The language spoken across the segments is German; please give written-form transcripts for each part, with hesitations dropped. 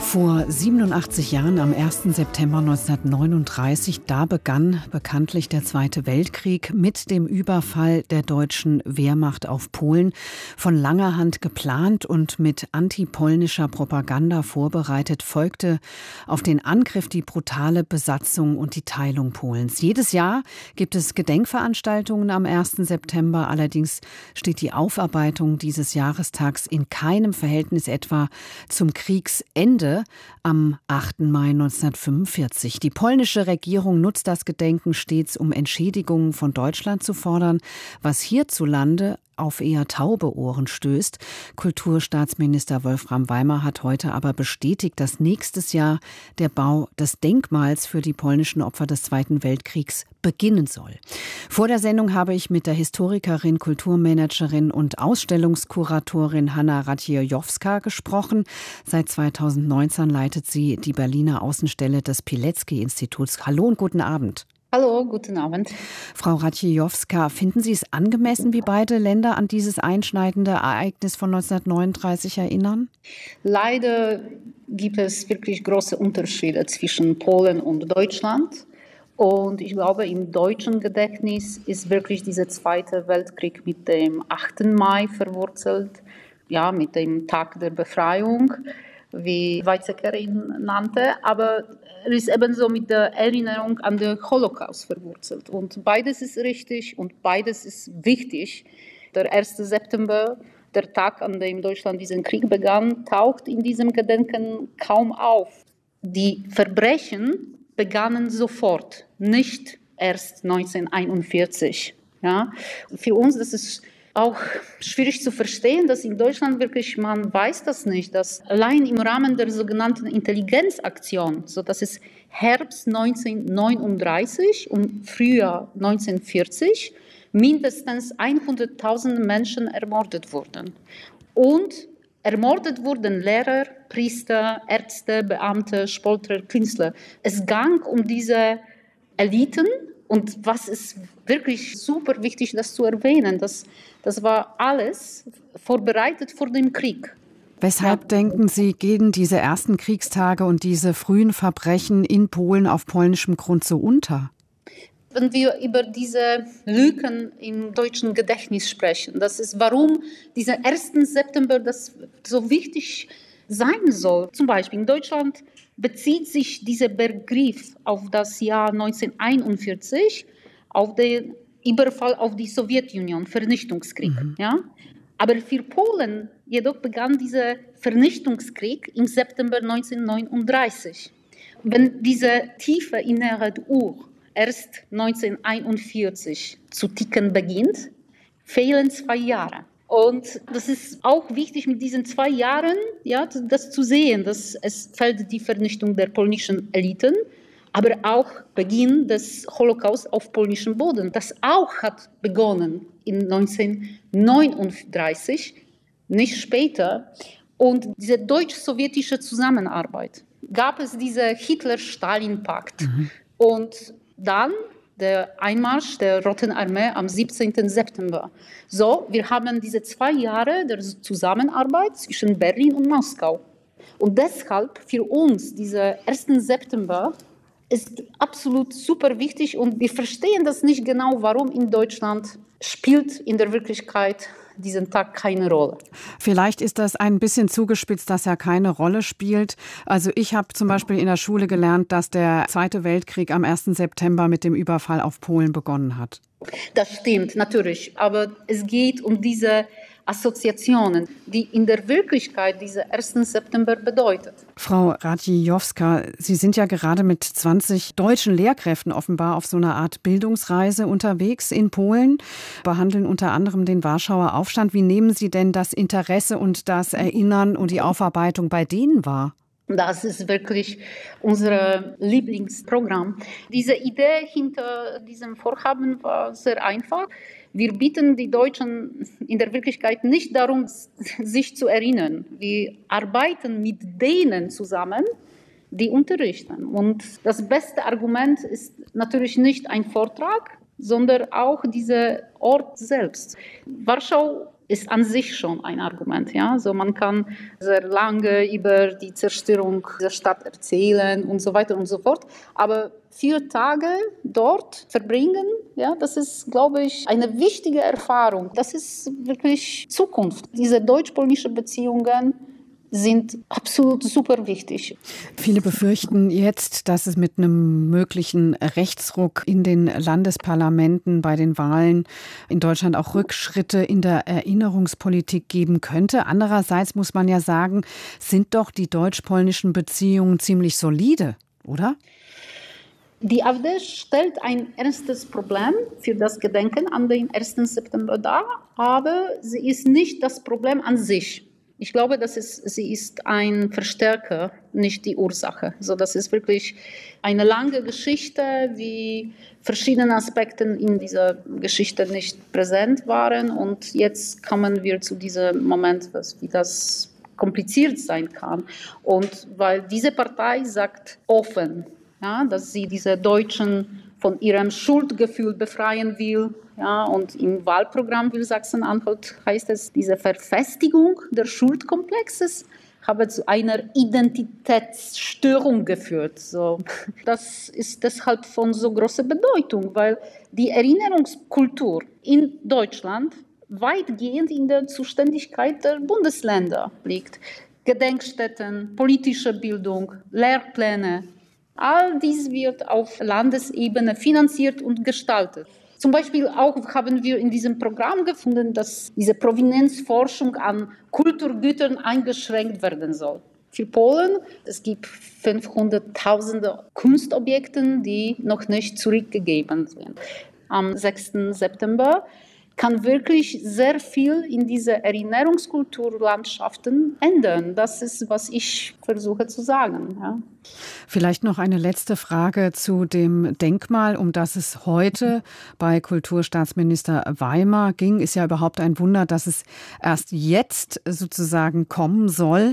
Vor 87 Jahren, am 1. September 1939, da begann bekanntlich der Zweite Weltkrieg mit dem Überfall der deutschen Wehrmacht auf Polen. Von langer Hand geplant und mit antipolnischer Propaganda vorbereitet, folgte auf den Angriff die brutale Besatzung und die Teilung Polens. Jedes Jahr gibt es Gedenkveranstaltungen am 1. September. Allerdings steht die Aufarbeitung dieses Jahrestags in keinem Verhältnis etwa zum Kriegsende am 8. Mai 1945. Die polnische Regierung nutzt das Gedenken stets, um Entschädigungen von Deutschland zu fordern, was hierzulande auf eher taube Ohren stößt. Kulturstaatsminister Wolfram Weimer hat heute aber bestätigt, dass nächstes Jahr der Bau des Denkmals für die polnischen Opfer des Zweiten Weltkriegs beginnen soll. Vor der Sendung habe ich mit der Historikerin, Kulturmanagerin und Ausstellungskuratorin Hanna Radziejowska gesprochen. Seit 2019 leitet sie die Berliner Außenstelle des Pilecki-Instituts. Hallo und guten Abend. Hallo, guten Abend. Frau Radziejowska, finden Sie es angemessen, wie beide Länder an dieses einschneidende Ereignis von 1939 erinnern? Leider gibt es wirklich große Unterschiede zwischen Polen und Deutschland. Und ich glaube, im deutschen Gedächtnis ist wirklich dieser Zweite Weltkrieg mit dem 8. Mai verwurzelt, ja, mit dem Tag der Befreiung, wie Weizsäcker ihn nannte, aber er ist ebenso mit der Erinnerung an den Holocaust verwurzelt. Und beides ist richtig und beides ist wichtig. Der 1. September, der Tag, an dem Deutschland diesen Krieg begann, taucht in diesem Gedenken kaum auf. Die Verbrechen begannen sofort, nicht erst 1941. Ja? Für uns das ist auch schwierig zu verstehen, dass in Deutschland wirklich, man weiß das nicht, dass allein im Rahmen der sogenannten Intelligenzaktion, so dass es Herbst 1939 und Frühjahr 1940 mindestens 100.000 Menschen ermordet wurden. Und ermordet wurden Lehrer, Priester, Ärzte, Beamte, Sportler, Künstler. Es ging um diese Eliten. Und was ist wirklich super wichtig, das zu erwähnen, das war alles vorbereitet vor dem Krieg. Weshalb denken Sie, gehen diese ersten Kriegstage und diese frühen Verbrechen in Polen auf polnischem Grund so unter? Wenn wir über diese Lücken im deutschen Gedächtnis sprechen, das ist, warum dieser 1. September das so wichtig sein soll. Zum Beispiel in Deutschland bezieht sich dieser Begriff auf das Jahr 1941, auf den Überfall auf die Sowjetunion, Vernichtungskrieg. Ja? Aber für Polen jedoch begann dieser Vernichtungskrieg im September 1939. Wenn diese tiefe innere Uhr erst 1941 zu ticken beginnt, fehlen 2 Jahre. Und das ist auch wichtig mit diesen 2 Jahren, ja, das zu sehen, dass es fällt die Vernichtung der polnischen Eliten, aber auch Beginn des Holocaust auf polnischem Boden. Das auch hat begonnen in 1939, nicht später. Und diese deutsch-sowjetische Zusammenarbeit gab es diese Hitler-Stalin-Pakt. Und dann der Einmarsch der Roten Armee am 17. September. So, wir haben diese 2 Jahre der Zusammenarbeit zwischen Berlin und Moskau. Und deshalb für uns dieser 1. September ist absolut super wichtig und wir verstehen das nicht genau, warum in Deutschland spielt in der Wirklichkeit diesen Tag keine Rolle. Vielleicht ist das ein bisschen zugespitzt, dass er keine Rolle spielt. Also ich habe zum Beispiel in der Schule gelernt, dass der Zweite Weltkrieg am 1. September mit dem Überfall auf Polen begonnen hat. Das stimmt, natürlich. Aber es geht um diese Assoziationen, die in der Wirklichkeit diesen 1. September bedeutet. Frau Radziejowska, Sie sind ja gerade mit 20 deutschen Lehrkräften offenbar auf so einer Art Bildungsreise unterwegs in Polen, behandeln unter anderem den Warschauer Aufstand. Wie nehmen Sie denn das Interesse und das Erinnern und die Aufarbeitung bei denen wahr? Das ist wirklich unser Lieblingsprogramm. Diese Idee hinter diesem Vorhaben war sehr einfach. Wir bitten die Deutschen in der Wirklichkeit nicht darum, sich zu erinnern. Wir arbeiten mit denen zusammen, die unterrichten. Und das beste Argument ist natürlich nicht ein Vortrag, sondern auch dieser Ort selbst. Warschau ist an sich schon ein Argument. Ja? So man kann sehr lange über die Zerstörung der Stadt erzählen und so weiter und so fort. Aber 4 Tage dort verbringen, ja, das ist, glaube ich, eine wichtige Erfahrung. Das ist wirklich Zukunft. Diese deutsch-polnischen Beziehungen sind absolut super wichtig. Viele befürchten jetzt, dass es mit einem möglichen Rechtsruck in den Landesparlamenten bei den Wahlen in Deutschland auch Rückschritte in der Erinnerungspolitik geben könnte. Andererseits muss man ja sagen, sind doch die deutsch-polnischen Beziehungen ziemlich solide, oder? Die AfD stellt ein ernstes Problem für das Gedenken an den 1. September dar, aber sie ist nicht das Problem an sich. Ich glaube, sie ist ein Verstärker, nicht die Ursache. Also das ist wirklich eine lange Geschichte, wie verschiedene Aspekte in dieser Geschichte nicht präsent waren. Und jetzt kommen wir zu diesem Moment, wie das kompliziert sein kann. Und weil diese Partei sagt offen, ja, dass sie diese Deutschen von ihrem Schuldgefühl befreien will. Ja, und im Wahlprogramm für Sachsen-Anhalt heißt es, diese Verfestigung des Schuldkomplexes habe zu einer Identitätsstörung geführt. So, das ist deshalb von so großer Bedeutung, weil die Erinnerungskultur in Deutschland weitgehend in der Zuständigkeit der Bundesländer liegt. Gedenkstätten, politische Bildung, Lehrpläne, all dies wird auf Landesebene finanziert und gestaltet. Zum Beispiel auch haben wir in diesem Programm gefunden, dass diese Provenienzforschung an Kulturgütern eingeschränkt werden soll. Für Polen, es gibt 500.000 Kunstobjekte, die noch nicht zurückgegeben sind. Am 6. September kann wirklich sehr viel in diese Erinnerungskulturlandschaften ändern. Das ist, was ich versuche zu sagen. Ja. Vielleicht noch eine letzte Frage zu dem Denkmal, um das es heute bei Kulturstaatsminister Weimer ging. Ist ja überhaupt ein Wunder, dass es erst jetzt sozusagen kommen soll,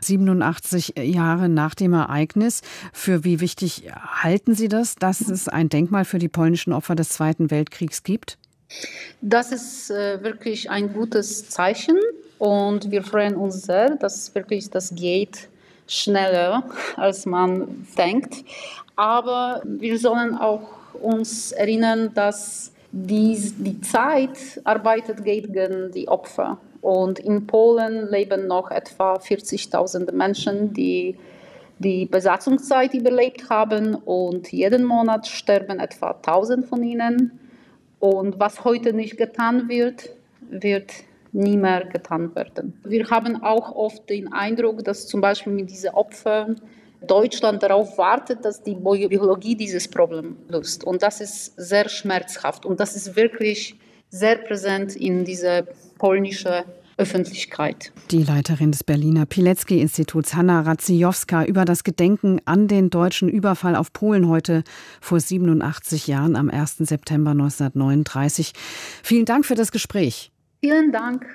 87 Jahre nach dem Ereignis. Für wie wichtig halten Sie das, dass es ein Denkmal für die polnischen Opfer des Zweiten Weltkriegs gibt? Das ist wirklich ein gutes Zeichen und wir freuen uns sehr, dass wirklich das geht schneller, als man denkt. Aber wir sollen auch uns erinnern, dass die Zeit arbeitet gegen die Opfer. Und in Polen leben noch etwa 40.000 Menschen, die die Besatzungszeit überlebt haben und jeden Monat sterben etwa 1.000 von ihnen. Und was heute nicht getan wird, wird nie mehr getan werden. Wir haben auch oft den Eindruck, dass zum Beispiel mit diesen Opfern Deutschland darauf wartet, dass die Biologie dieses Problem löst. Und das ist sehr schmerzhaft. Und das ist wirklich sehr präsent in dieser polnischen Öffentlichkeit. Die Leiterin des Berliner Pilecki-Instituts, Hanna Radziejowska, über das Gedenken an den deutschen Überfall auf Polen heute vor 87 Jahren am 1. September 1939. Vielen Dank für das Gespräch. Vielen Dank.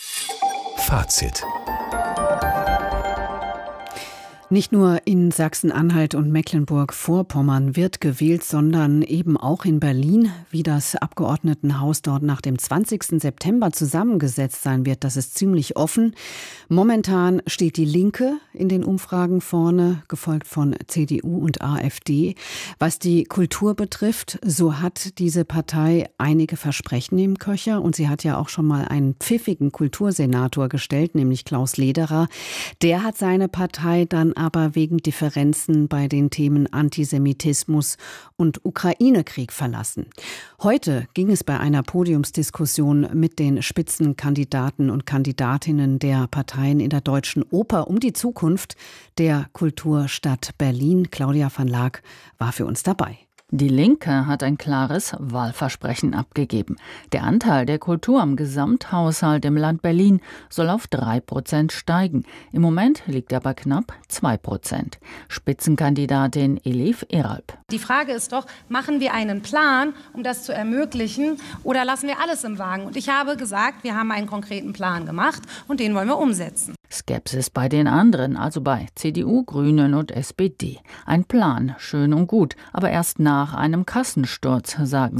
Fazit. Nicht nur in Sachsen-Anhalt und Mecklenburg-Vorpommern wird gewählt, sondern eben auch in Berlin. Wie das Abgeordnetenhaus dort nach dem 20. September zusammengesetzt sein wird, das ist ziemlich offen. Momentan steht die Linke in den Umfragen vorne, gefolgt von CDU und AfD. Was die Kultur betrifft, so hat diese Partei einige Versprechen im Köcher und sie hat ja auch schon mal einen pfiffigen Kultursenator gestellt, nämlich Klaus Lederer. Der hat seine Partei dann aber wegen Differenzen bei den Themen Antisemitismus und Ukraine-Krieg verlassen. Heute ging es bei einer Podiumsdiskussion mit den Spitzenkandidaten und Kandidatinnen der Parteien in der Deutschen Oper um die Zukunft der Kulturstadt Berlin. Claudia van Laak war für uns dabei. Die Linke hat ein klares Wahlversprechen abgegeben. Der Anteil der Kultur am Gesamthaushalt im Land Berlin soll auf 3% steigen. Im Moment liegt er bei knapp 2%. Spitzenkandidatin Elif Eralp. Die Frage ist doch, machen wir einen Plan, um das zu ermöglichen, oder lassen wir alles im Wagen? Und ich habe gesagt, wir haben einen konkreten Plan gemacht und den wollen wir umsetzen. Skepsis bei den anderen, also bei CDU, Grünen und SPD. Ein Plan, schön und gut, aber erst nach einem Kassensturz, sagen sie.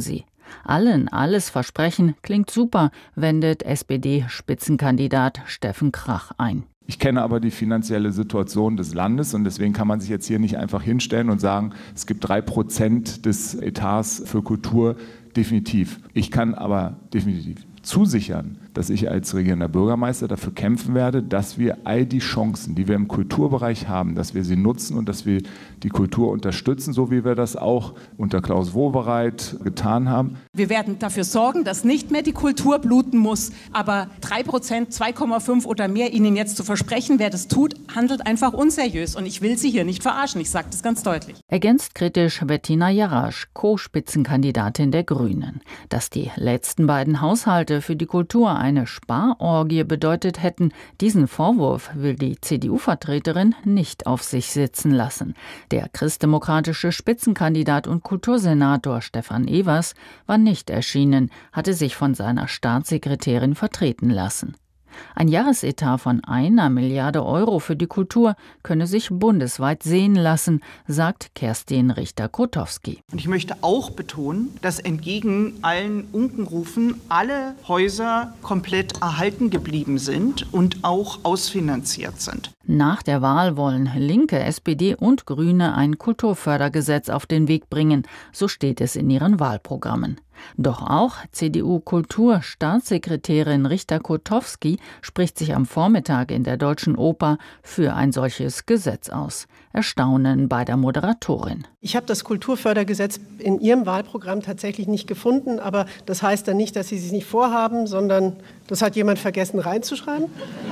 Allen alles versprechen klingt super, wendet SPD-Spitzenkandidat Steffen Krach ein. Ich kenne aber die finanzielle Situation des Landes und deswegen kann man sich jetzt hier nicht einfach hinstellen und sagen, es gibt 3% des Etats für Kultur. Definitiv. Ich kann aber definitiv zusichern, dass ich als regierender Bürgermeister dafür kämpfen werde, dass wir all die Chancen, die wir im Kulturbereich haben, dass wir sie nutzen und dass wir die Kultur unterstützen, so wie wir das auch unter Klaus Wowereit getan haben. Wir werden dafür sorgen, dass nicht mehr die Kultur bluten muss, aber 3%, 2,5 oder mehr Ihnen jetzt zu versprechen, wer das tut, handelt einfach unseriös und ich will Sie hier nicht verarschen, ich sage das ganz deutlich. Ergänzt kritisch Bettina Jarasch, Co-Spitzenkandidatin der Grünen. Dass die letzten beiden Haushalte für die Kultur eine Sparorgie bedeutet hätten, diesen Vorwurf will die CDU-Vertreterin nicht auf sich sitzen lassen. Der christdemokratische Spitzenkandidat und Kultursenator Stefan Evers war nicht erschienen, hatte sich von seiner Staatssekretärin vertreten lassen. Ein Jahresetat von 1 Milliarde Euro für die Kultur könne sich bundesweit sehen lassen, sagt Kerstin Richter-Krotowski. Und ich möchte auch betonen, dass entgegen allen Unkenrufen alle Häuser komplett erhalten geblieben sind und auch ausfinanziert sind. Nach der Wahl wollen Linke, SPD und Grüne ein Kulturfördergesetz auf den Weg bringen, so steht es in ihren Wahlprogrammen. Doch auch CDU-Kulturstaatssekretärin Richter-Krotowski spricht sich am Vormittag in der Deutschen Oper für ein solches Gesetz aus. Erstaunen bei der Moderatorin. Ich habe das Kulturfördergesetz in Ihrem Wahlprogramm tatsächlich nicht gefunden, aber das heißt dann nicht, dass Sie es nicht vorhaben, sondern das hat jemand vergessen reinzuschreiben?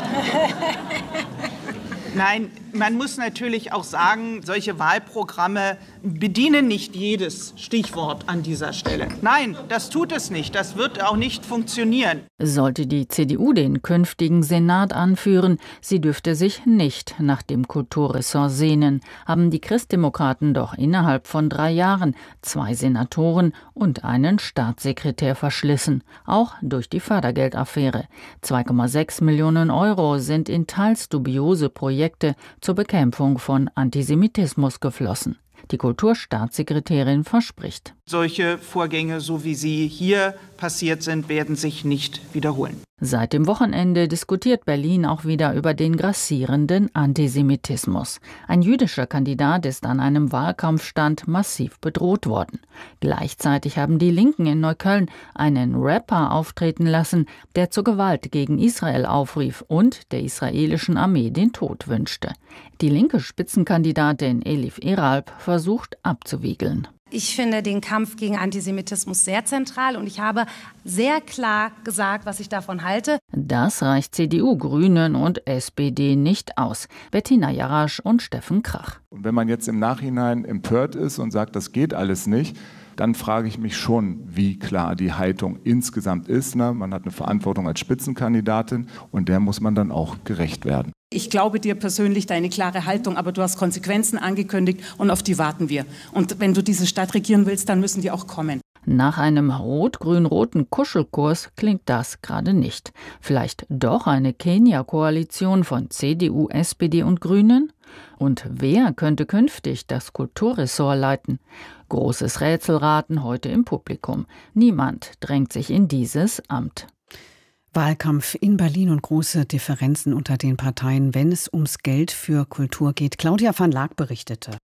Nein, man muss natürlich auch sagen, solche Wahlprogramme bedienen nicht jedes Stichwort an dieser Stelle. Nein, das tut es nicht. Das wird auch nicht funktionieren. Sollte die CDU den künftigen Senat anführen, sie dürfte sich nicht nach dem Kulturressort sehnen, haben die Christdemokraten doch innerhalb von 3 Jahren 2 Senatoren und einen Staatssekretär verschlissen, auch durch die Fördergeldaffäre. 2,6 Millionen Euro sind in teils dubiose Projekte zur Bekämpfung von Antisemitismus geflossen. Die Kulturstaatssekretärin verspricht: Solche Vorgänge, so wie sie hier passiert sind, werden sich nicht wiederholen. Seit dem Wochenende diskutiert Berlin auch wieder über den grassierenden Antisemitismus. Ein jüdischer Kandidat ist an einem Wahlkampfstand massiv bedroht worden. Gleichzeitig haben die Linken in Neukölln einen Rapper auftreten lassen, der zur Gewalt gegen Israel aufrief und der israelischen Armee den Tod wünschte. Die linke Spitzenkandidatin Elif Eralp versucht abzuwiegeln. Ich finde den Kampf gegen Antisemitismus sehr zentral und ich habe sehr klar gesagt, was ich davon halte. Das reicht CDU, Grünen und SPD nicht aus. Bettina Jarasch und Steffen Krach. Und wenn man jetzt im Nachhinein empört ist und sagt, das geht alles nicht, dann frage ich mich schon, wie klar die Haltung insgesamt ist. Man hat eine Verantwortung als Spitzenkandidatin und der muss man dann auch gerecht werden. Ich glaube dir persönlich deine klare Haltung, aber du hast Konsequenzen angekündigt und auf die warten wir. Und wenn du diese Stadt regieren willst, dann müssen die auch kommen. Nach einem rot-grün-roten Kuschelkurs klingt das gerade nicht. Vielleicht doch eine Kenia-Koalition von CDU, SPD und Grünen? Und wer könnte künftig das Kulturressort leiten? Großes Rätselraten heute im Publikum. Niemand drängt sich in dieses Amt. Wahlkampf in Berlin und große Differenzen unter den Parteien, wenn es ums Geld für Kultur geht. Claudia van Laak berichtete.